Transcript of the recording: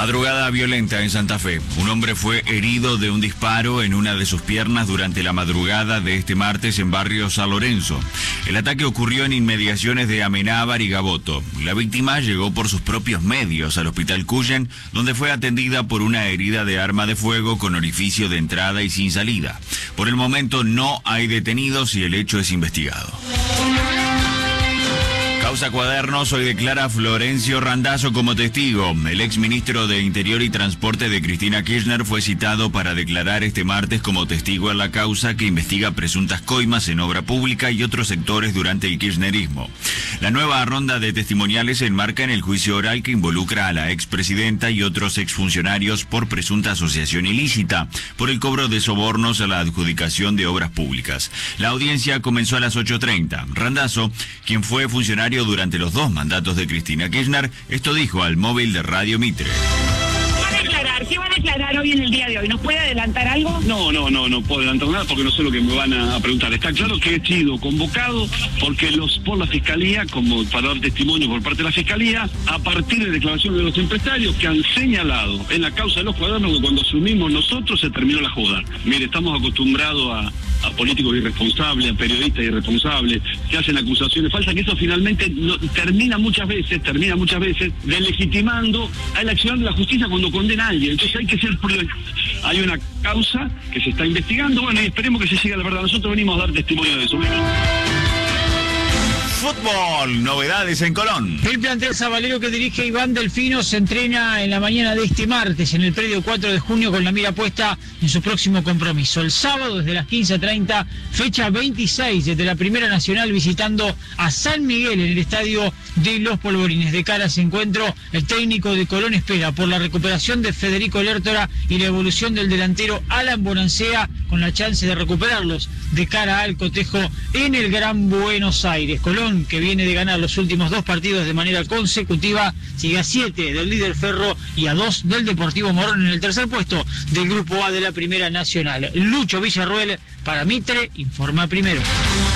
Madrugada violenta en Santa Fe. Un hombre fue herido de un disparo en una de sus piernas durante la madrugada de este martes en barrio San Lorenzo. El ataque ocurrió en inmediaciones de Amenábar y Gaboto. La víctima llegó por sus propios medios al hospital Cuyen, donde fue atendida por una herida de arma de fuego con orificio de entrada y sin salida. Por el momento no hay detenidos y el hecho es investigado. Causa Cuadernos hoy declara a Florencio Randazzo como testigo. El exministro de Interior y Transporte de Cristina Kirchner fue citado para declarar este martes como testigo en la causa que investiga presuntas coimas en obra pública y otros sectores durante el kirchnerismo. La nueva ronda de testimoniales se enmarca en el juicio oral que involucra a la expresidenta y otros exfuncionarios por presunta asociación ilícita por el cobro de sobornos a la adjudicación de obras públicas. La audiencia comenzó a las 8:30. Randazzo, quien fue funcionario durante los 2 mandatos de Cristina Kirchner, esto dijo al móvil de Radio Mitre. ¿Qué va a declarar hoy en el día de hoy? ¿Nos puede adelantar algo? No puedo adelantar nada porque no sé lo que me van a preguntar. Está claro que he sido convocado por la Fiscalía, como para dar testimonio por parte de la Fiscalía, a partir de declaraciones de los empresarios que han señalado en la causa de los cuadernos que cuando asumimos nosotros se terminó la joda. Mire, estamos acostumbrados a políticos irresponsables, a periodistas irresponsables, que hacen acusaciones falsas, que eso finalmente termina muchas veces delegitimando a la acción de la justicia cuando condena a alguien. Entonces hay que ser prudente. Hay una causa que se está investigando, bueno, y esperemos que se llegue a la verdad. Nosotros venimos a dar testimonio de eso. Fútbol, novedades en Colón. El plantel sabalero que dirige Iván Delfino se entrena en la mañana de este martes en el predio 4 de junio con la mira puesta en su próximo compromiso. El sábado desde las 15:30, fecha 26 desde la Primera Nacional visitando a San Miguel en el estadio de Los Polvorines. De cara a ese encuentro, el técnico de Colón espera por la recuperación de Federico Lertora y la evolución del delantero Alan Bonancea con la chance de recuperarlos de cara al cotejo en el Gran Buenos Aires. Colón, que viene de ganar los últimos 2 partidos de manera consecutiva, sigue a 7 del líder Ferro y a 2 del Deportivo Morón en el tercer puesto del Grupo A de la Primera Nacional. Lucho Villarruel para Mitre, informa primero.